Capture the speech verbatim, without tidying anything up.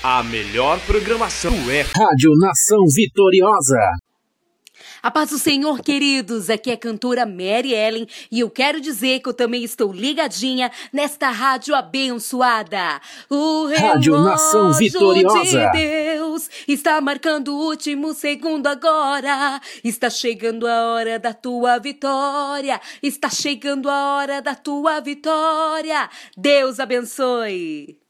A melhor programação é Rádio Nação Vitoriosa. A paz do Senhor, queridos, aqui é a cantora Mary Ellen e eu quero dizer que eu também estou ligadinha nesta rádio abençoada. O Rádio Nação Vitoriosa. de Deus está marcando o último segundo agora. Está chegando a hora da tua vitória. Está chegando a hora da tua vitória. Deus abençoe.